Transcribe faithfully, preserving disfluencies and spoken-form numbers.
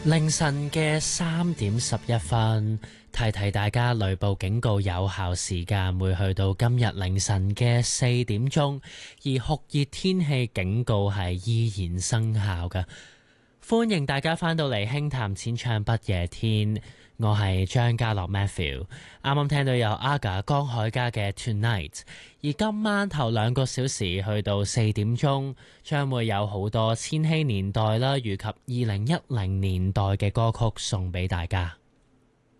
凌晨嘅三點十一分，提提大家雷暴警告有效時間會去到今日凌晨嘅四點鐘，而酷熱天氣警告係依然生效㗎。歡迎大家返到嚟輕談淺唱不夜天，我係張家樂 Matthew。啱啱聽到有 Aga 江海嘉嘅 Tonight， 而今晚頭兩個小時去到四點鐘，將會有好多千禧年代啦，以及二零一零年代嘅歌曲送俾大家。